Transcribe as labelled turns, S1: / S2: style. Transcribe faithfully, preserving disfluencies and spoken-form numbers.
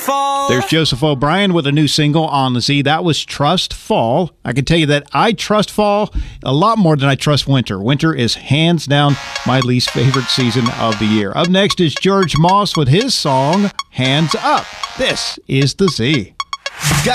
S1: fall.
S2: There's Joseph O'Brien with a new single on the Z. That was Trust Fall. I can tell you that I trust fall a lot more than I trust winter. Winter is hands down my least favorite season of the year. Up next is George Moss with his song, Hands Up. This is the Z.